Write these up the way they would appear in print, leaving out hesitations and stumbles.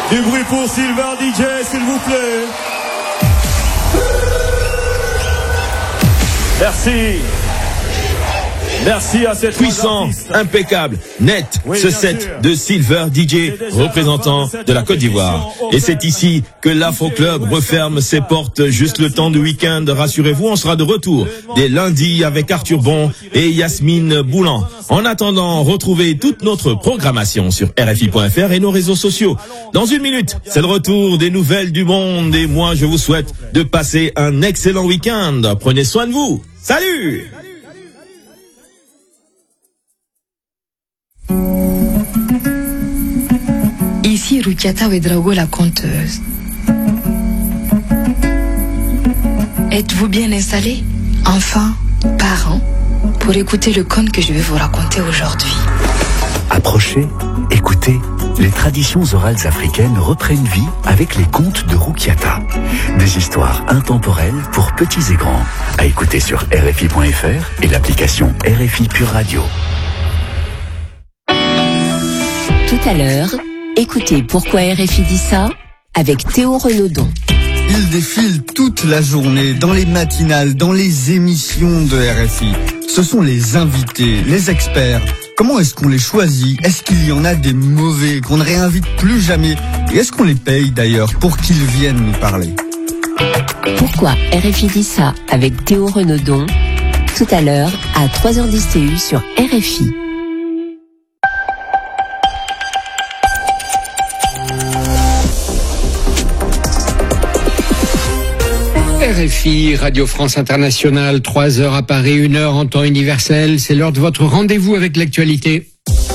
Du bruit pour Silver DJ, s'il vous plaît. Merci. Merci à cette puissant, impeccable, net, oui, ce set sûr. De Silver DJ, représentant de la Côte d'Ivoire. Et c'est ici que l'Afro Club referme ses portes juste le temps du week-end. Rassurez-vous, on sera de retour dès lundi avec Arthur Bon et Yasmine Boulan. En attendant, retrouvez toute notre programmation sur RFI.fr et nos réseaux sociaux. Dans une minute, c'est le retour des nouvelles du monde et moi je vous souhaite de passer un excellent week-end. Prenez soin de vous. Salut! Ici Rukiata Ouedraogo, la conteuse. Êtes-vous bien installés, enfants, parents, pour écouter le conte que je vais vous raconter aujourd'hui? Approchez, écoutez, les traditions orales africaines reprennent vie avec les contes de Rukiata. Des histoires intemporelles pour petits et grands. À écouter sur RFI.fr et l'application RFI Pure Radio. Tout à l'heure, écoutez Pourquoi RFI dit ça avec Théo Renaudon. Il défile toute la journée dans les matinales, dans les émissions de RFI. Ce sont les invités, les experts. Comment est-ce qu'on les choisit? Est-ce qu'il y en a des mauvais qu'on ne réinvite plus jamais? Et est-ce qu'on les paye d'ailleurs pour qu'ils viennent nous parler? Pourquoi RFI dit ça avec Théo Renaudon, tout à l'heure à 3h10 TU sur RFI. RFI, Radio France Internationale, 3h à Paris, 1h en temps universel. C'est l'heure de votre rendez-vous avec l'actualité.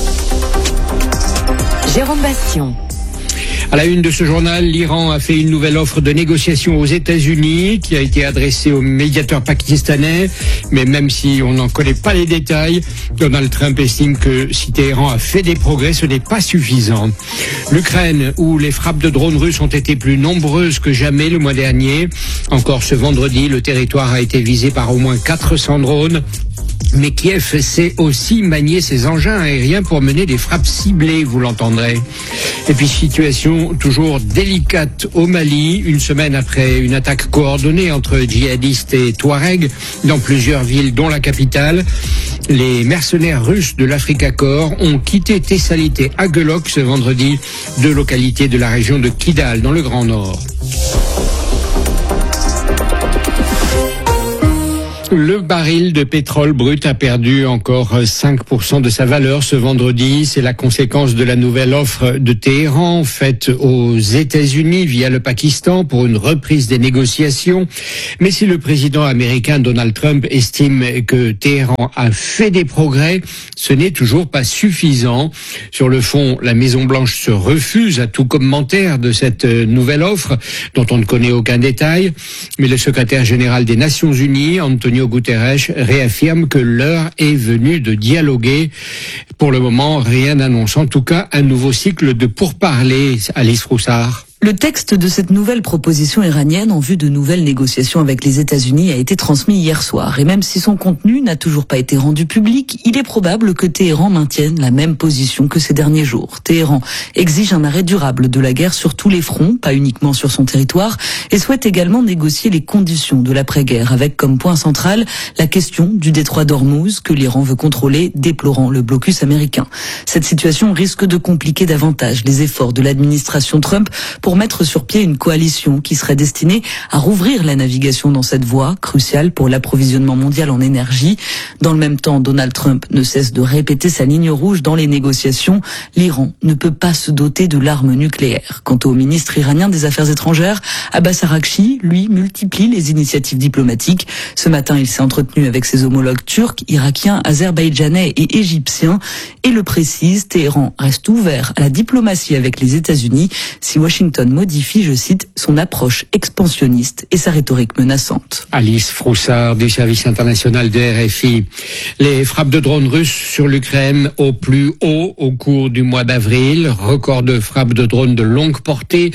Jérôme Bastion. À la une de ce journal, l'Iran a fait une nouvelle offre de négociation aux États-Unis qui a été adressée au médiateur pakistanais. Mais même si on n'en connaît pas les détails, Donald Trump estime que si Téhéran a fait des progrès, ce n'est pas suffisant. L'Ukraine, où les frappes de drones russes ont été plus nombreuses que jamais le mois dernier. Encore ce vendredi, le territoire a été visé par au moins 400 drones. Mais Kiev sait aussi manier ses engins aériens pour mener des frappes ciblées, vous l'entendrez. Et puis situation toujours délicate au Mali, une semaine après une attaque coordonnée entre djihadistes et Touaregs dans plusieurs villes, dont la capitale. Les mercenaires russes de l'Africa Corps ont quitté Tessalit et Aguelok ce vendredi, deux localités de la région de Kidal, dans le Grand Nord. Le baril de pétrole brut a perdu encore 5% de sa valeur ce vendredi. C'est la conséquence de la nouvelle offre de Téhéran faite aux États-Unis via le Pakistan pour une reprise des négociations. Mais si le président américain Donald Trump estime que Téhéran a fait des progrès, ce n'est toujours pas suffisant. Sur le fond, la Maison-Blanche se refuse à tout commentaire de cette nouvelle offre dont on ne connaît aucun détail. Mais le secrétaire général des Nations Unies, Antonio Guterres, réaffirme que l'heure est venue de dialoguer. Pour le moment, rien n'annonce en tout cas un nouveau cycle de pourparlers. Alice Roussard. Le texte de cette nouvelle proposition iranienne en vue de nouvelles négociations avec les États-Unis a été transmis hier soir. Et même si son contenu n'a toujours pas été rendu public, il est probable que Téhéran maintienne la même position que ces derniers jours. Téhéran exige un arrêt durable de la guerre sur tous les fronts, pas uniquement sur son territoire, et souhaite également négocier les conditions de l'après-guerre, avec comme point central la question du détroit d'Ormuz que l'Iran veut contrôler, déplorant le blocus américain. Cette situation risque de compliquer davantage les efforts de l'administration Trump pour mettre sur pied une coalition qui serait destinée à rouvrir la navigation dans cette voie, cruciale pour l'approvisionnement mondial en énergie. Dans le même temps, Donald Trump ne cesse de répéter sa ligne rouge dans les négociations. L'Iran ne peut pas se doter de l'arme nucléaire. Quant au ministre iranien des Affaires étrangères, Abbas Araghchi, lui, multiplie les initiatives diplomatiques. Ce matin, il s'est entretenu avec ses homologues turcs, irakiens, azerbaïdjanais et égyptiens et le précise, Téhéran reste ouvert à la diplomatie avec les États-Unis si Washington Johnson modifie, je cite, son approche expansionniste et sa rhétorique menaçante. Alice Froussard du service international de RFI. Les frappes de drones russes sur l'Ukraine au plus haut au cours du mois d'avril. Record de frappes de drones de longue portée.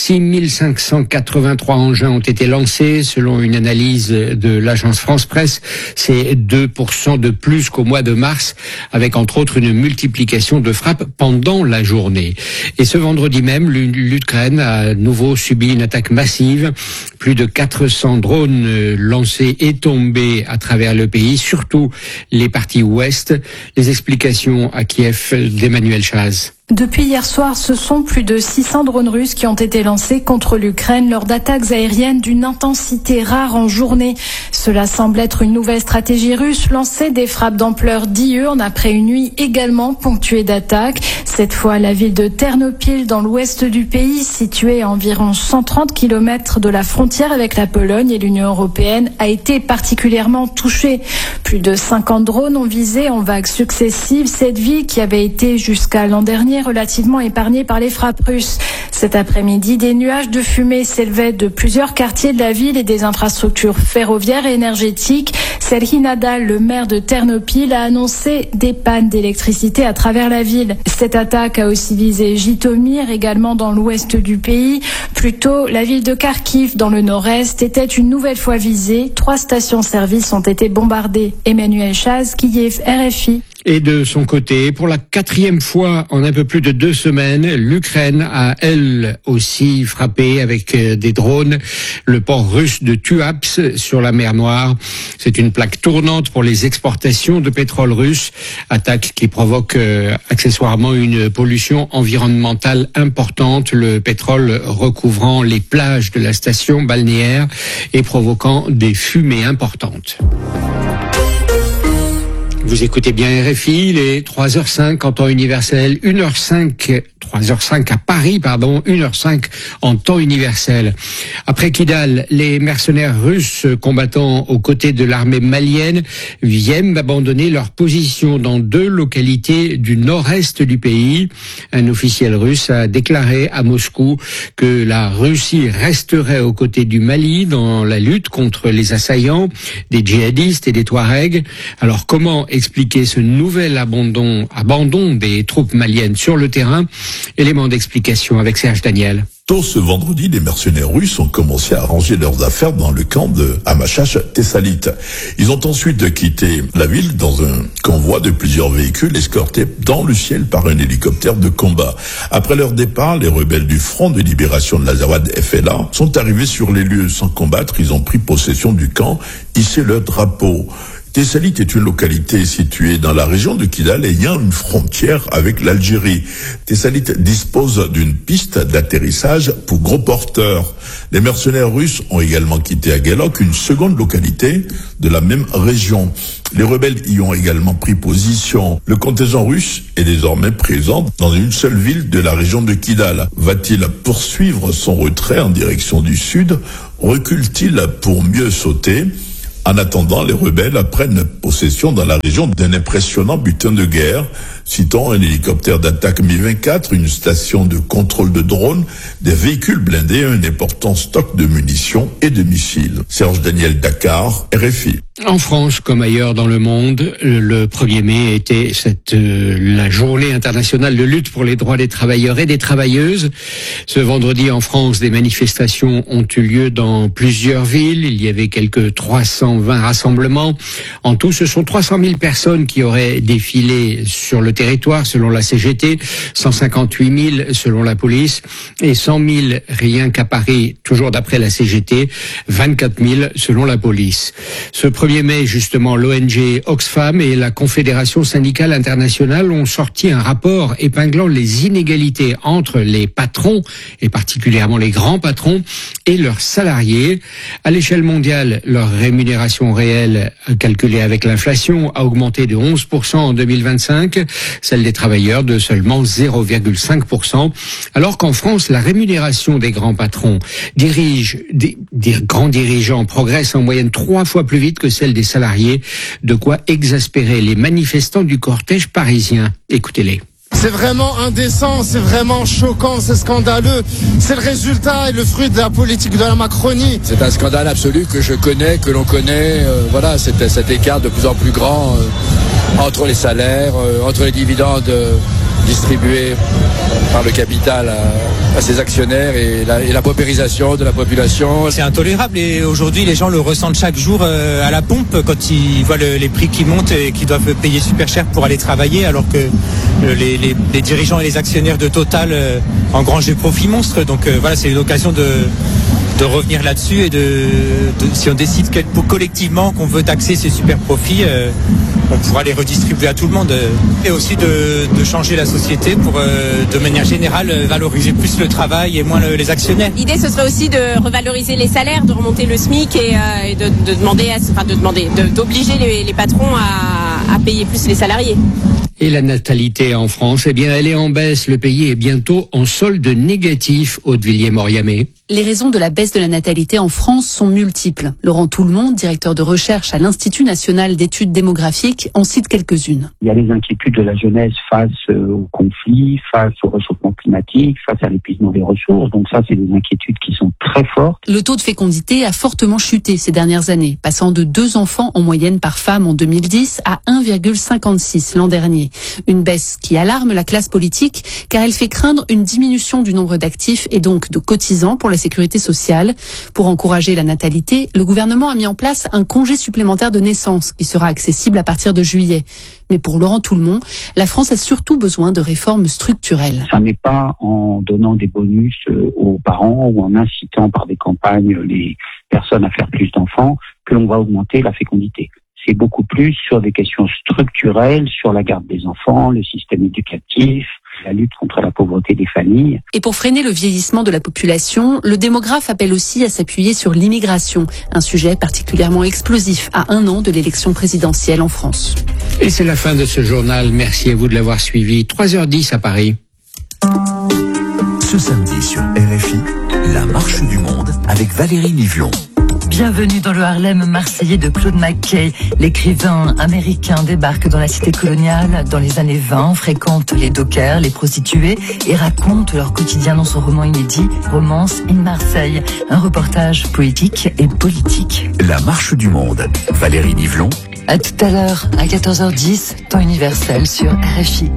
6583 engins ont été lancés selon une analyse de l'agence France Presse. C'est 2% de plus qu'au mois de mars, avec entre autres une multiplication de frappes pendant la journée. Et ce vendredi même, l'Ukraine a à nouveau subi une attaque massive. Plus de 400 drones lancés et tombés à travers le pays, surtout les parties ouest. Les explications à Kiev d'Emmanuel Chaz. Depuis hier soir, ce sont plus de 600 drones russes qui ont été lancés contre l'Ukraine lors d'attaques aériennes d'une intensité rare en journée. Cela semble être une nouvelle stratégie russe, lancer des frappes d'ampleur diurne après une nuit également ponctuée d'attaques. Cette fois, la ville de Ternopil, dans l'ouest du pays, située à environ 130 km de la frontière avec la Pologne et l'Union européenne, a été particulièrement touchée. Plus de 50 drones ont visé en vagues successives cette ville qui avait été jusqu'à l'an dernier relativement épargnée par les frappes russes. Cet après-midi, des nuages de fumée s'élevaient de plusieurs quartiers de la ville et des infrastructures ferroviaires et énergétiques. Serhii Nadal, le maire de Ternopil, a annoncé des pannes d'électricité à travers la ville. Cette attaque a aussi visé Jitomir, également dans l'ouest du pays. Plus tôt, la ville de Kharkiv, dans le nord-est, était une nouvelle fois visée. 3 stations-service ont été bombardées. Emmanuel Chaz, Kiev, RFI. Et de son côté, pour la 4e fois en un peu plus de 2 semaines, l'Ukraine a elle aussi frappé avec des drones le port russe de Tuapse sur la mer Noire. C'est une plaque tournante pour les exportations de pétrole russe, attaque qui provoque accessoirement une pollution environnementale importante, le pétrole recouvrant les plages de la station balnéaire et provoquant des fumées importantes. Vous écoutez bien RFI, il est 3h05 en temps universel, 1h05, 3h05 à Paris, 1h05 en temps universel. Après Kidal, les mercenaires russes combattant aux côtés de l'armée malienne viennent d'abandonner leur position dans 2 localités du nord-est du pays. Un officiel russe a déclaré à Moscou que la Russie resterait aux côtés du Mali dans la lutte contre les assaillants, des djihadistes et des Touaregs. Alors comment expliquer ce nouvel abandon des troupes maliennes sur le terrain? Élément d'explication avec Serge Daniel. Tôt ce vendredi, les mercenaires russes ont commencé à ranger leurs affaires dans le camp de Hamachach Thessalite. Ils ont ensuite quitté la ville dans un convoi de plusieurs véhicules escortés dans le ciel par un hélicoptère de combat. Après leur départ, les rebelles du Front de libération de l'Azawad FLA sont arrivés sur les lieux sans combattre. Ils ont pris possession du camp, hissé leur drapeau. Thessalite est une localité située dans la région de Kidal ayant une frontière avec l'Algérie. Thessalite dispose d'une piste d'atterrissage pour gros porteurs. Les mercenaires russes ont également quitté Aguelok, une seconde localité de la même région. Les rebelles y ont également pris position. Le contingent russe est désormais présent dans une seule ville de la région de Kidal. Va-t-il poursuivre son retrait en direction du sud? Recule-t-il pour mieux sauter? En attendant, les rebelles prennent possession dans la région d'un impressionnant butin de guerre, citant un hélicoptère d'attaque Mi-24, une station de contrôle de drones, des véhicules blindés et un important stock de munitions et de missiles. Serge Daniel, Dakar, RFI. En France, comme ailleurs dans le monde, le 1er mai était la journée internationale de lutte pour les droits des travailleurs et des travailleuses. Ce vendredi, en France, des manifestations ont eu lieu dans plusieurs villes. Il y avait quelques 320 rassemblements. En tout, ce sont 300 000 personnes qui auraient défilé sur le territoire, selon la CGT, 158 000 selon la police et 100 000 rien qu'à Paris, toujours d'après la CGT, 24 000 selon la police. Ce 1er mai, justement, l'ONG Oxfam et la Confédération syndicale internationale ont sorti un rapport épinglant les inégalités entre les patrons, et particulièrement les grands patrons, et leurs salariés. À l'échelle mondiale, leur rémunération réelle, calculée avec l'inflation, a augmenté de 11% en 2025, celle des travailleurs de seulement 0,5%, alors qu'en France, la rémunération des grands patrons, des grands dirigeants, progresse en moyenne 3 fois plus vite que celle des salariés, de quoi exaspérer les manifestants du cortège parisien. Écoutez-les. C'est vraiment indécent, c'est vraiment choquant, c'est scandaleux. C'est le résultat et le fruit de la politique de la Macronie. C'est un scandale absolu que je connais, que l'on connaît. Voilà, c'est cet écart de plus en plus grand entre les salaires, entre les dividendes distribués par le capital à ses actionnaires et la paupérisation de la population. C'est intolérable et aujourd'hui les gens le ressentent chaque jour à la pompe quand ils voient les prix qui montent et qu'ils doivent payer super cher pour aller travailler alors que les dirigeants et les actionnaires de Total engrangent des profits monstres. Donc voilà, c'est une occasion de revenir là-dessus et si on décide collectivement qu'on veut taxer ces super profits, on pourra les redistribuer à tout le monde et aussi de changer la société pour de manière générale valoriser plus le travail et moins les actionnaires. L'idée ce serait aussi de revaloriser les salaires, de remonter le SMIC et d'obliger les patrons à payer plus les salariés. Et la natalité en France, eh bien, elle est en baisse. Le pays est bientôt en solde négatif, Aude-Villiers-Moriamé. Les raisons de la baisse de la natalité en France sont multiples. Laurent Tout-le-Monde, directeur de recherche à l'Institut national d'études démographiques, en cite quelques-unes. Il y a les inquiétudes de la jeunesse face au conflit, face au réchauffement climatique, face à l'épuisement des ressources. Donc ça, c'est des inquiétudes qui sont très fortes. Le taux de fécondité a fortement chuté ces dernières années, passant de 2 enfants en moyenne par femme en 2010 à 1,56 l'an dernier. Une baisse qui alarme la classe politique car elle fait craindre une diminution du nombre d'actifs et donc de cotisants pour la sécurité sociale. Pour encourager la natalité, le gouvernement a mis en place un congé supplémentaire de naissance qui sera accessible à partir de juillet. Mais pour Laurent Tout-le-Monde, la France a surtout besoin de réformes structurelles. Ça n'est pas en donnant des bonus aux parents ou en incitant par des campagnes les personnes à faire plus d'enfants que l'on va augmenter la fécondité. C'est beaucoup plus sur des questions structurelles, sur la garde des enfants, le système éducatif, la lutte contre la pauvreté des familles. Et pour freiner le vieillissement de la population, le démographe appelle aussi à s'appuyer sur l'immigration, un sujet particulièrement explosif à 1 an de l'élection présidentielle en France. Et c'est la fin de ce journal. Merci à vous de l'avoir suivi. 3h10 à Paris. Ce samedi sur RFI, la marche du monde avec Valérie Nivelon. Bienvenue dans le Harlem marseillais de Claude McKay. L'écrivain américain débarque dans la cité coloniale dans les années 20, fréquente les dockers, les prostituées et raconte leur quotidien dans son roman inédit Romance in Marseille. Un reportage poétique et politique. La marche du monde. Valérie Nivelon. À tout à l'heure, à 14h10, temps universel sur RFI.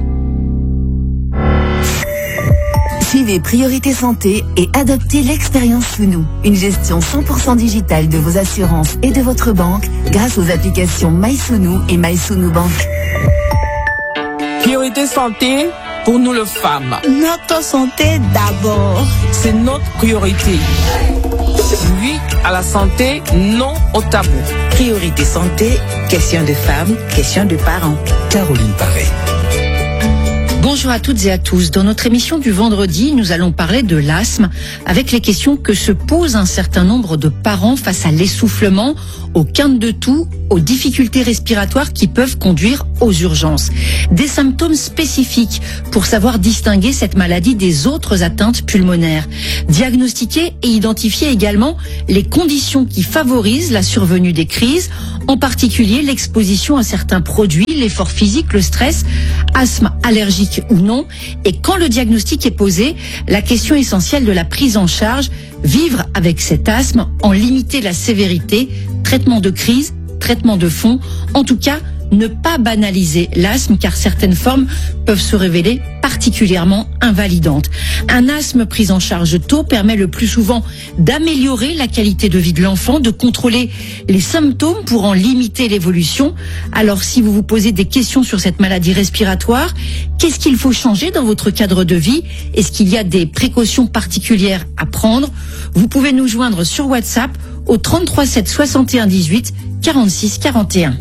Suivez Priorité Santé et adoptez l'expérience Founou, une gestion 100% digitale de vos assurances et de votre banque grâce aux applications MySounou et MySounou Bank. Priorité Santé pour nous les femmes. Notre santé d'abord. C'est notre priorité. Oui à la santé, non au tabou. Priorité Santé, question de femmes, question de parents. Caroline Paré. Bonjour à toutes et à tous. Dans notre émission du vendredi, nous allons parler de l'asthme avec les questions que se posent un certain nombre de parents face à l'essoufflement, aux quintes de toux, aux difficultés respiratoires qui peuvent conduire aux urgences. Des symptômes spécifiques pour savoir distinguer cette maladie des autres atteintes pulmonaires. Diagnostiquer et identifier également les conditions qui favorisent la survenue des crises, en particulier l'exposition à certains produits, l'effort physique, le stress, asthme allergique ou non. Et quand le diagnostic est posé, la question essentielle de la prise en charge, vivre avec cet asthme, en limiter la sévérité, traitement de crise, traitement de fond, en tout cas, ne pas banaliser l'asthme car certaines formes peuvent se révéler particulièrement invalidantes. Un asthme pris en charge tôt permet le plus souvent d'améliorer la qualité de vie de l'enfant, de contrôler les symptômes pour en limiter l'évolution. Alors si vous vous posez des questions sur cette maladie respiratoire, qu'est-ce qu'il faut changer dans votre cadre de vie? Est-ce qu'il y a des précautions particulières à prendre? Vous pouvez nous joindre sur WhatsApp au 33 7 61 18 46 41.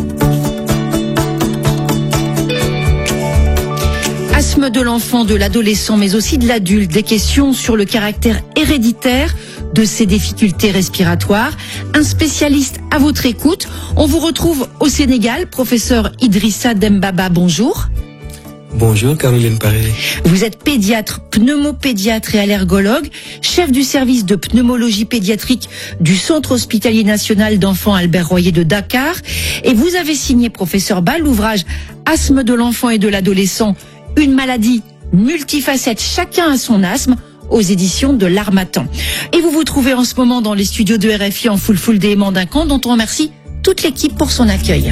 Asthme de l'enfant, de l'adolescent, mais aussi de l'adulte. Des questions sur le caractère héréditaire de ces difficultés respiratoires. Un spécialiste à votre écoute. On vous retrouve au Sénégal, professeur Idrissa Dembaba. Bonjour. Bonjour Caroline Paré. Vous êtes pédiatre, pneumopédiatre et allergologue, chef du service de pneumologie pédiatrique du Centre hospitalier national d'enfants Albert Royer de Dakar. Et vous avez signé, professeur Ball, l'ouvrage Asthme de l'enfant et de l'adolescent, une maladie multifacette, chacun a son asthme, aux éditions de l'Harmattan. Et vous vous trouvez en ce moment dans les studios de RFI en full day Mandincan, dont on remercie toute l'équipe pour son accueil.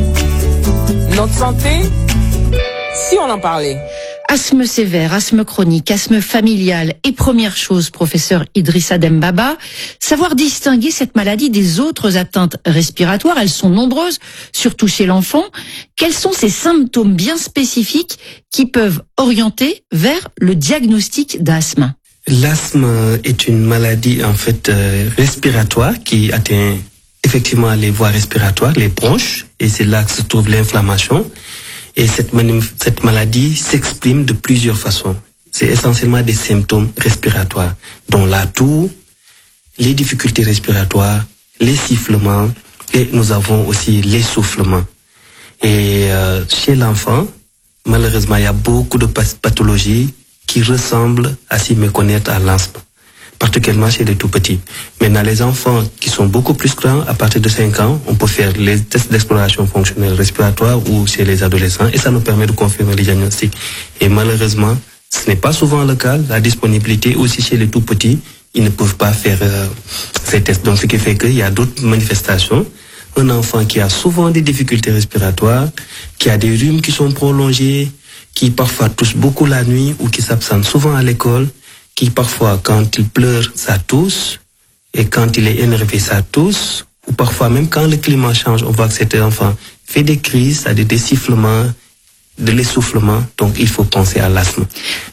Notre santé, si on en parlait. Asthme sévère, asthme chronique, asthme familial et première chose, professeur Idrissa Dembaba, savoir distinguer cette maladie des autres atteintes respiratoires, elles sont nombreuses, surtout chez l'enfant. Quels sont ces symptômes bien spécifiques qui peuvent orienter vers le diagnostic d'asthme? L'asthme est une maladie en fait respiratoire qui atteint effectivement les voies respiratoires, les bronches, et c'est là que se trouve l'inflammation. Et cette maladie s'exprime de plusieurs façons. C'est essentiellement des symptômes respiratoires, dont la toux, les difficultés respiratoires, les sifflements, et nous avons aussi l'essoufflement. Et chez l'enfant, malheureusement, il y a beaucoup de pathologies qui ressemblent à s'y méconnaître à l'asthme, particulièrement chez les tout petits. Maintenant, les enfants qui sont beaucoup plus grands, à partir de 5 ans, on peut faire les tests d'exploration fonctionnelle respiratoire ou chez les adolescents, et ça nous permet de confirmer les diagnostics. Et malheureusement, ce n'est pas souvent le cas. La disponibilité aussi chez les tout petits, ils ne peuvent pas faire ces tests. Donc, ce qui fait qu'il y a d'autres manifestations. Un enfant qui a souvent des difficultés respiratoires, qui a des rhumes qui sont prolongés, qui parfois tousse beaucoup la nuit ou qui s'absente souvent à l'école, qui parfois, quand il pleure, ça tousse, et quand il est énervé, ça tousse, ou parfois même quand le climat change, on voit que cet enfant fait des crises, ça a des sifflements, de l'essoufflement, donc il faut penser à l'asthme.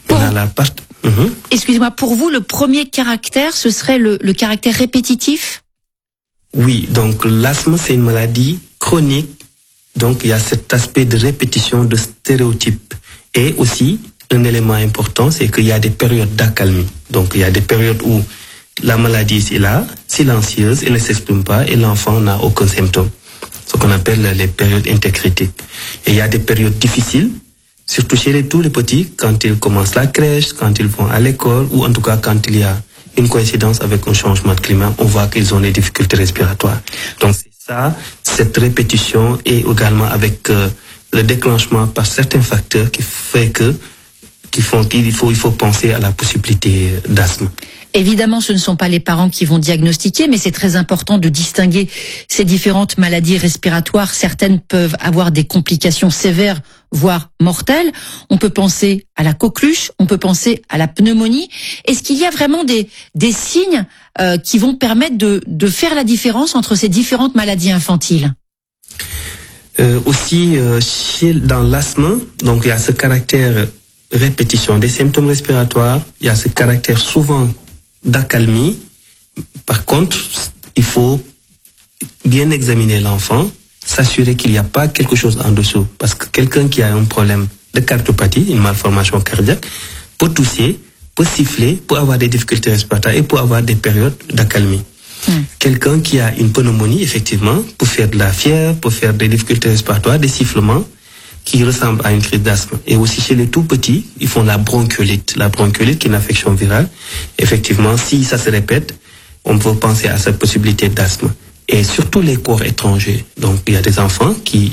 Excusez-moi, pour vous, le premier caractère, ce serait le caractère répétitif? Oui, donc l'asthme, c'est une maladie chronique, donc il y a cet aspect de répétition, de stéréotypes, et aussi, un élément important, c'est qu'il y a des périodes d'accalmie. Donc, il y a des périodes où la maladie est là, silencieuse, elle ne s'exprime pas et l'enfant n'a aucun symptôme. Ce qu'on appelle les périodes intercritiques. Et il y a des périodes difficiles, surtout chez tous les petits, quand ils commencent la crèche, quand ils vont à l'école, ou en tout cas quand il y a une coïncidence avec un changement de climat, on voit qu'ils ont des difficultés respiratoires. Donc, c'est ça, cette répétition et également avec le déclenchement par certains facteurs qui fait qu'il faut penser à la possibilité d'asthme. Évidemment, ce ne sont pas les parents qui vont diagnostiquer, mais c'est très important de distinguer ces différentes maladies respiratoires. Certaines peuvent avoir des complications sévères, voire mortelles. On peut penser à la coqueluche, on peut penser à la pneumonie. Est-ce qu'il y a vraiment des signes qui vont permettre de faire la différence entre ces différentes maladies infantiles? Dans l'asthme, donc il y a ce caractère répétition des symptômes respiratoires, il y a ce caractère souvent d'accalmie. Par contre, il faut bien examiner l'enfant, s'assurer qu'il n'y a pas quelque chose en dessous. Parce que quelqu'un qui a un problème de cardiopathie, une malformation cardiaque, peut tousser, peut siffler, peut avoir des difficultés respiratoires et peut avoir des périodes d'accalmie. Quelqu'un qui a une pneumonie, effectivement, peut faire de la fièvre, peut faire des difficultés respiratoires, des sifflements qui ressemblent à une crise d'asthme. Et aussi chez les tout petits, ils font la bronchiolite. La bronchiolite qui est une infection virale. Effectivement, si ça se répète, on peut penser à cette possibilité d'asthme. Et surtout les corps étrangers. Donc il y a des enfants qui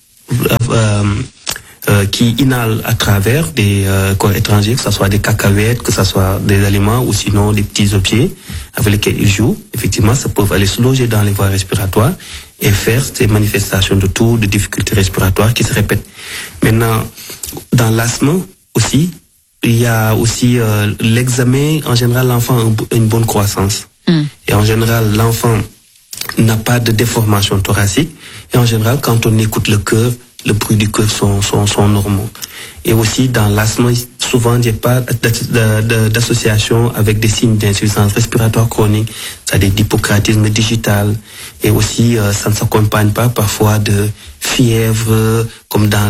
inhalent à travers des corps étrangers, que ce soit des cacahuètes, que ce soit des aliments ou sinon des petits objets avec lesquels ils jouent. Effectivement, ça peut aller se loger dans les voies respiratoires et faire ces manifestations de toux, de difficultés respiratoires qui se répètent. Maintenant, dans l'asthme aussi, il y a aussi l'examen. En général, l'enfant a une bonne croissance. Et en général, l'enfant n'a pas de déformation thoracique. Et en général, quand on écoute le cœur, le bruit du cœur sont normaux. Et aussi, dans l'asthme, souvent, il n'y a pas d'association avec des signes d'insuffisance respiratoire chronique, c'est-à-dire d'hypocratisme digital. Et aussi, ça ne s'accompagne pas parfois de fièvre, comme dans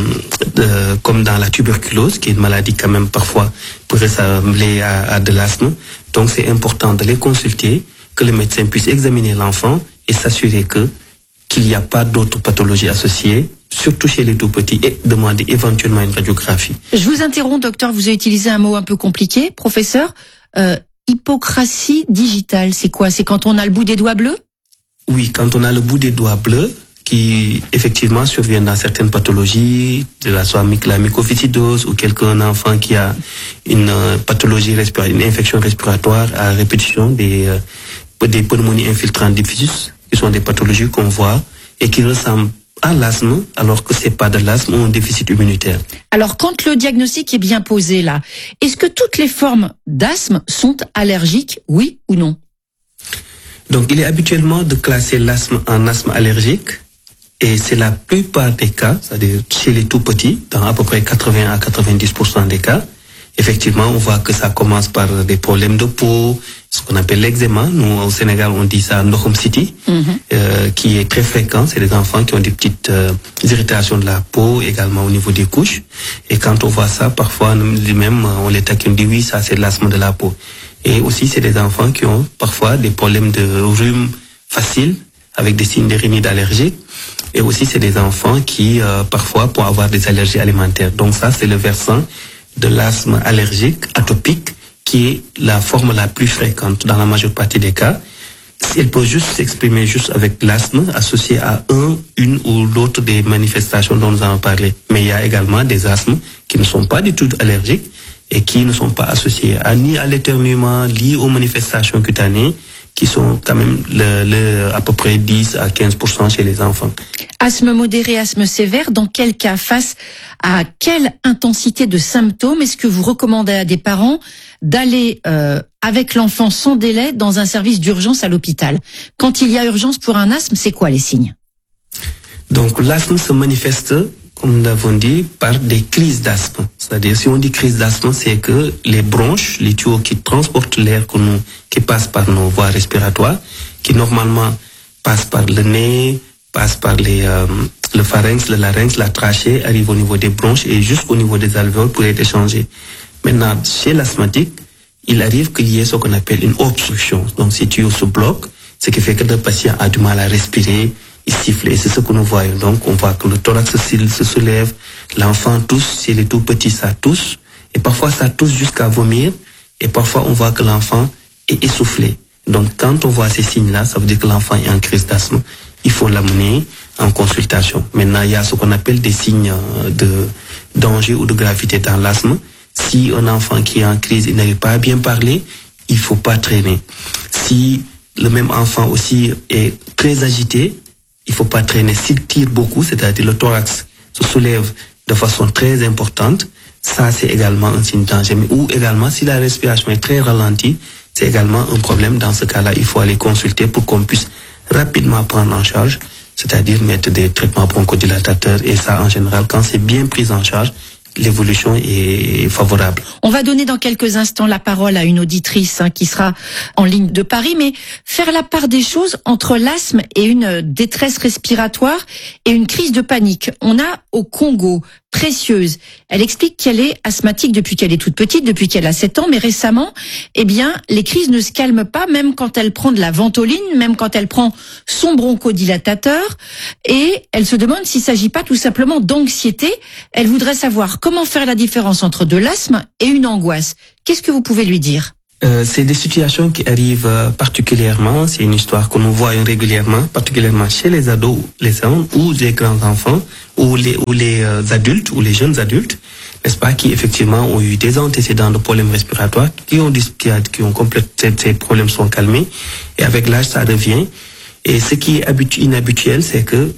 la tuberculose, qui est une maladie quand même parfois peut ressembler à de l'asthme. Donc, c'est important de les consulter, que le médecin puisse examiner l'enfant et s'assurer qu'il n'y a pas d'autres pathologies associées, surtout chez les tout petits, et demander éventuellement une radiographie. Je vous interromps, docteur, vous avez utilisé un mot un peu compliqué, professeur. Hypocratie digitale, c'est quoi? C'est quand on a le bout des doigts bleus? Oui, quand on a le bout des doigts bleus, qui effectivement surviennent dans certaines pathologies, de la mycoviscidose ou un enfant qui a une pathologie respiratoire, une infection respiratoire à répétition, des pneumonies infiltrantes diffuses, qui sont des pathologies qu'on voit et qui ressemblent à l'asthme, alors que c'est pas de l'asthme ou un déficit immunitaire. Alors, quand le diagnostic est bien posé là, est-ce que toutes les formes d'asthme sont allergiques, oui ou non? Donc, il est habituellement de classer l'asthme en asthme allergique, et c'est la plupart des cas, c'est-à-dire chez les tout petits, dans à peu près 80 à 90% des cas. Effectivement, on voit que ça commence par des problèmes de peau, ce qu'on appelle l'eczéma. Nous, au Sénégal, on dit ça Ndokhom City, qui est très fréquent. C'est des enfants qui ont des petites irritations de la peau, également au niveau des couches. Et quand on voit ça, parfois, nous-mêmes, on les taquine, on dit oui, ça c'est de l'asthme de la peau. Et aussi, c'est des enfants qui ont parfois des problèmes de rhume facile, avec des signes de rhinite allergique. Et aussi, c'est des enfants qui, parfois, pour avoir des allergies alimentaires. Donc ça, c'est le versant de l'asthme allergique atopique, qui est la forme la plus fréquente dans la majeure partie des cas. Elle peut juste s'exprimer juste avec l'asthme associé à une ou l'autre des manifestations dont nous allons parler. Mais il y a également des asthmes qui ne sont pas du tout allergiques et qui ne sont pas associés ni à l'éternuement, ni aux manifestations cutanées, qui sont quand même à peu près 10 à 15% chez les enfants. Asthme modéré, asthme sévère, dans quel cas, face à quelle intensité de symptômes est-ce que vous recommandez à des parents d'aller avec l'enfant sans délai dans un service d'urgence à l'hôpital? Quand il y a urgence pour un asthme, c'est quoi les signes? Donc l'asthme se manifeste, comme nous l'avons dit, par des crises d'asthme. C'est-à-dire, si on dit crise d'asthme, c'est que les bronches, les tuyaux qui transportent l'air qui passe par nos voies respiratoires, qui normalement passent par le nez, passent par le pharynx, le larynx, la trachée, arrivent au niveau des bronches et jusqu'au niveau des alvéoles pour être échangés. Maintenant, chez l'asthmatique, il arrive qu'il y ait ce qu'on appelle une obstruction. Donc, ces tuyaux se bloquent, ce qui fait que le patient a du mal à respirer, il siffle, et c'est ce que nous voyons. Donc, on voit que le thorax se soulève, l'enfant tousse, s'il est tout petit, ça tousse, et parfois ça tousse jusqu'à vomir, et parfois on voit que l'enfant est essoufflé. Donc, quand on voit ces signes-là, ça veut dire que l'enfant est en crise d'asthme. Il faut l'amener en consultation. Maintenant, il y a ce qu'on appelle des signes de danger ou de gravité dans l'asthme. Si un enfant qui est en crise, il n'arrive pas à bien parler, il faut pas traîner. Si le même enfant aussi est très agité, il faut pas traîner. S'il tire beaucoup, c'est-à-dire le thorax se soulève de façon très importante, ça c'est également un signe de danger. Ou également, si la respiration est très ralentie, c'est également un problème. Dans ce cas-là, il faut aller consulter pour qu'on puisse rapidement prendre en charge, c'est-à-dire mettre des traitements bronchodilatateurs. Et ça, en général, quand c'est bien pris en charge, l'évolution est favorable. On va donner dans quelques instants la parole à une auditrice qui sera en ligne de Paris, mais faire la part des choses entre l'asthme et une détresse respiratoire et une crise de panique. On a au Congo Précieuse. Elle explique qu'elle est asthmatique depuis qu'elle est toute petite, depuis qu'elle a 7 ans, mais récemment, eh bien, les crises ne se calment pas, même quand elle prend de la ventoline, même quand elle prend son bronchodilatateur, et elle se demande s'il ne s'agit pas tout simplement d'anxiété. Elle voudrait savoir comment faire la différence entre de l'asthme et une angoisse. Qu'est-ce que vous pouvez lui dire? C'est des situations qui arrivent particulièrement, c'est une histoire que nous voyons régulièrement, particulièrement chez les ados, les enfants ou les grands-enfants, ou les adultes, ou les jeunes adultes, n'est-ce pas, qui effectivement ont eu des antécédents de problèmes respiratoires, qui ont complété, ces problèmes sont calmés, et avec l'âge ça revient. Et ce qui est inhabituel, c'est que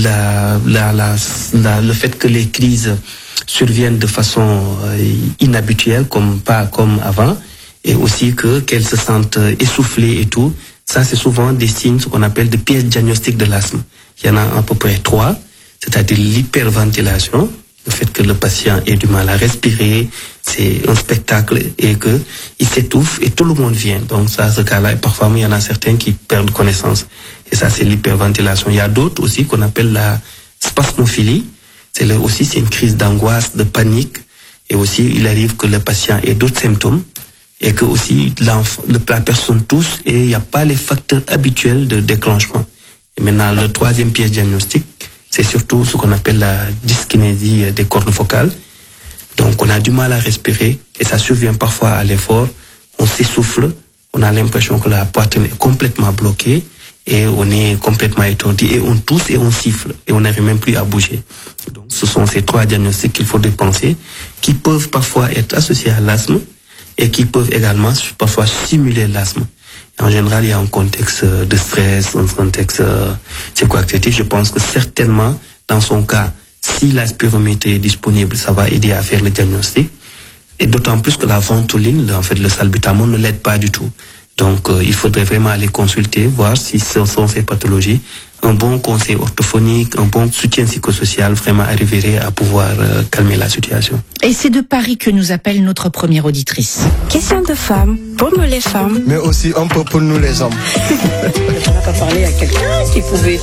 le fait que les crises surviennent de façon inhabituelle, pas comme avant, et aussi qu'elles se sentent essoufflées et tout, ça c'est souvent des signes, ce qu'on appelle des pièces diagnostiques de l'asthme. Il y en a à peu près 3, c'est-à-dire l'hyperventilation, le fait que le patient ait du mal à respirer, c'est un spectacle, et il s'étouffe et tout le monde vient. Donc ça, ce cas-là, parfois il y en a certains qui perdent connaissance. Et ça, c'est l'hyperventilation. Il y a d'autres aussi qu'on appelle la spasmophilie. C'est une crise d'angoisse, de panique. Et aussi, il arrive que le patient ait d'autres symptômes. Et que aussi, la personne tousse et il n'y a pas les facteurs habituels de déclenchement. Et maintenant, le troisième pièce diagnostique, c'est surtout ce qu'on appelle la dyskinésie des cordes vocales. Donc, on a du mal à respirer et ça survient parfois à l'effort. On s'essouffle, on a l'impression que la poitrine est complètement bloquée et on est complètement étourdi et on tousse et on siffle et on n'arrive même plus à bouger. Donc, ce sont ces 3 diagnostics qu'il faut penser, qui peuvent parfois être associés à l'asthme et qui peuvent également parfois simuler l'asthme. En général, il y a un contexte de stress, un contexte psychoactif. Je pense que certainement, dans son cas, si la spirométrie est disponible, ça va aider à faire le diagnostic. Et d'autant plus que la ventoline, en fait, le salbutamol ne l'aide pas du tout. Donc, il faudrait vraiment aller consulter, voir si ce sont ces pathologies. Un bon conseil orthophonique, un bon soutien psychosocial vraiment arriverait à pouvoir calmer la situation. Et c'est de Paris que nous appelle notre première auditrice. Question de femmes, pour nous les femmes. Mais aussi un peu pour nous les hommes. On n'a pas parlé à quelqu'un qui pouvait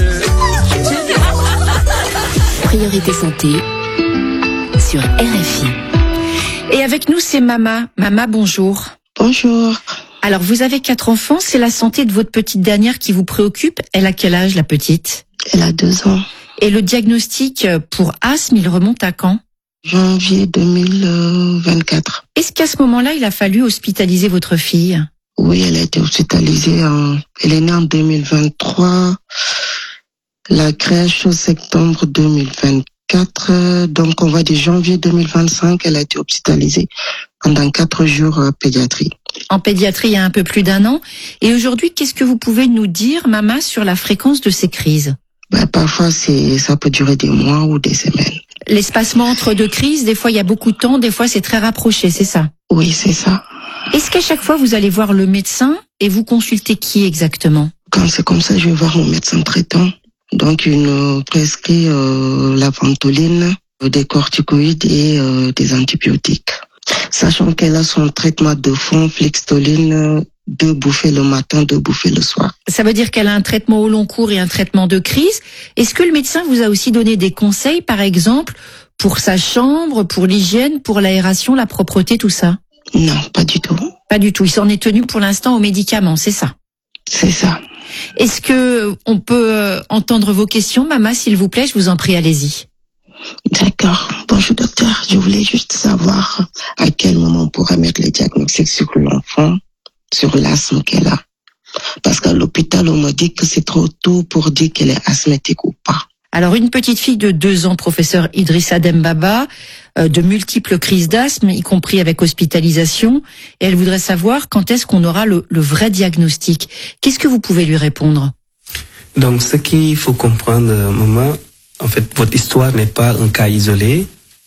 Priorité santé sur RFI. Et avec nous, c'est Mama. Mama, bonjour. Bonjour. Alors, vous avez 4 enfants, c'est la santé de votre petite dernière qui vous préoccupe. Elle a quel âge, la petite? Elle a 2 ans. Et le diagnostic pour asthme, il remonte à quand? Janvier 2024. Est-ce qu'à ce moment-là, il a fallu hospitaliser votre fille? Oui, elle a été hospitalisée. Elle est née en 2023. La crèche au septembre 2024. Donc, on va dire janvier 2025, elle a été hospitalisée pendant 4 jours pédiatrie. En pédiatrie, il y a un peu plus d'1 an. Et aujourd'hui, qu'est-ce que vous pouvez nous dire, Mama, sur la fréquence de ces crises? Parfois, ça peut durer des mois ou des semaines. L'espacement entre 2 crises, des fois, il y a beaucoup de temps, des fois, c'est très rapproché, c'est ça? Oui, c'est ça. Est-ce qu'à chaque fois, vous allez voir le médecin et vous consultez qui exactement? Quand c'est comme ça, je vais voir mon médecin traitant. Donc, il nous prescrit la ventoline, des corticoïdes et des antibiotiques. Sachant qu'elle a son traitement de fond, Flextoline, 2 bouffées le matin, 2 bouffées le soir. Ça veut dire qu'elle a un traitement au long cours et un traitement de crise. Est-ce que le médecin vous a aussi donné des conseils, par exemple, pour sa chambre, pour l'hygiène, pour l'aération, la propreté, tout ça? Non, pas du tout. Pas du tout. Il s'en est tenu pour l'instant aux médicaments, c'est ça? C'est ça. Est-ce que on peut entendre vos questions, Mama, s'il vous plaît? Je vous en prie, allez-y. D'accord. Bonjour docteur, je voulais juste savoir à quel moment on pourra mettre les diagnostics sur l'enfant, sur l'asthme qu'elle a. Parce qu'à l'hôpital, on m'a dit que c'est trop tôt pour dire qu'elle est asthmatique ou pas. Alors, une petite fille de 2 ans, professeur Idrissa Dembaba, de multiples crises d'asthme, y compris avec hospitalisation, et elle voudrait savoir quand est-ce qu'on aura le vrai diagnostic. Qu'est-ce que vous pouvez lui répondre? Donc, ce qu'il faut comprendre, maman, en fait, votre histoire n'est pas un cas isolé.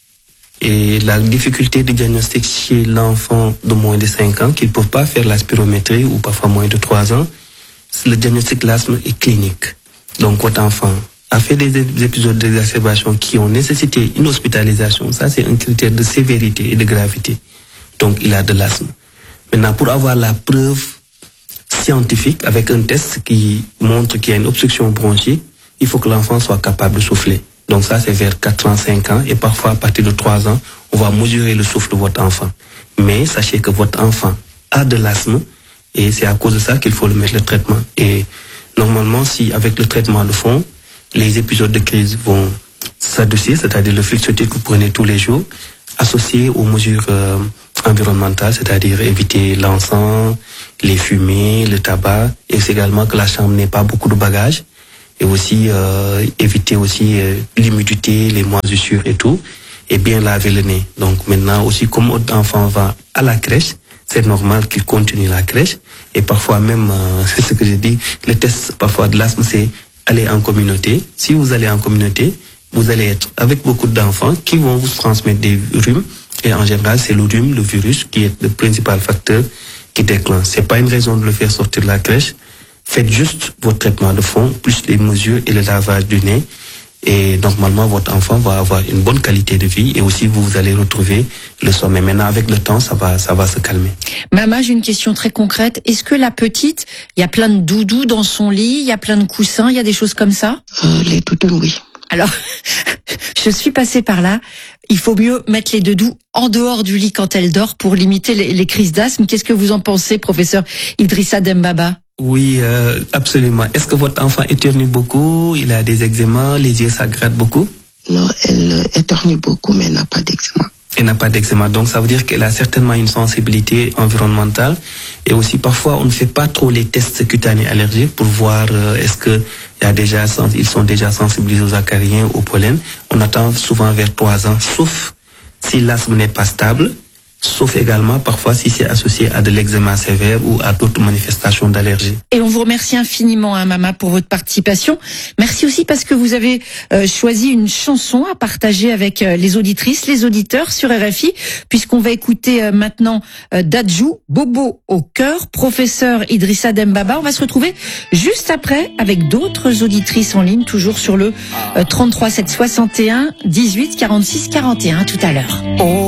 Et la difficulté de diagnostic chez l'enfant de moins de 5 ans, qui ne peut pas faire la spirométrie, ou parfois moins de 3 ans, le diagnostic de l'asthme est clinique. Donc, votre enfant a fait des épisodes d'exacerbation qui ont nécessité une hospitalisation. Ça, c'est un critère de sévérité et de gravité. Donc, il a de l'asthme. Maintenant, pour avoir la preuve scientifique avec un test qui montre qu'il y a une obstruction bronchique, il faut que l'enfant soit capable de souffler. Donc ça, c'est vers 4 ans, 5 ans. Et parfois, à partir de 3 ans, on va mesurer le souffle de votre enfant. Mais sachez que votre enfant a de l'asthme et c'est à cause de ça qu'il faut lui mettre le traitement. Et normalement, si avec le traitement de fond, les épisodes de crise vont s'adoucir, c'est-à-dire le Flextotil que vous prenez tous les jours, associé aux mesures environnementales, c'est-à-dire éviter l'encens, les fumées, le tabac, et c'est également que la chambre n'ait pas beaucoup de bagages. Et aussi éviter aussi l'humidité, les moisissures et tout, et bien laver le nez. Donc maintenant aussi, comme votre enfant va à la crèche, c'est normal qu'il continue la crèche. Et parfois même, c'est ce que j'ai dit, le test parfois de l'asthme, c'est aller en communauté. Si vous allez en communauté, vous allez être avec beaucoup d'enfants qui vont vous transmettre des rhumes. Et en général, c'est le rhume, le virus, qui est le principal facteur qui déclenche. C'est pas une raison de le faire sortir de la crèche. Faites juste votre traitement de fond, plus les mesures et le lavage du nez. Et normalement, votre enfant va avoir une bonne qualité de vie et aussi vous allez retrouver le sommeil. Maintenant, avec le temps, ça va se calmer. Maman, j'ai une question très concrète. Est-ce que la petite, il y a plein de doudous dans son lit, il y a plein de coussins, il y a des choses comme ça? Les doudous, oui. Alors, je suis passée par là. Il faut mieux mettre les doudous en dehors du lit quand elle dort pour limiter les crises d'asthme. Qu'est-ce que vous en pensez, professeur Idrissa Dembaba? Oui, absolument. Est-ce que votre enfant éternue beaucoup? Il a des eczémas, les yeux ça gratte beaucoup? Non, elle éternue beaucoup, mais elle n'a pas d'eczéma. elle n'a pas d'eczéma. Donc ça veut dire qu'elle a certainement une sensibilité environnementale. Et aussi parfois on ne fait pas trop les tests cutanés allergiques pour voir est-ce que ils sont déjà sensibilisés aux acariens, au pollen. On attend souvent vers 3 ans, sauf si l'asthme n'est pas stable, sauf également parfois si c'est associé à de l'eczéma sévère ou à d'autres manifestations d'allergie. Et on vous remercie infiniment, Mama, pour votre participation. Merci aussi parce que vous avez choisi une chanson à partager avec les auditrices, les auditeurs sur RFI, puisqu'on va écouter maintenant Dadju, Bobo au cœur, professeur Idrissa Dembaba. On va se retrouver juste après avec d'autres auditrices en ligne, toujours sur le 33 761 18 46 41. Tout à l'heure.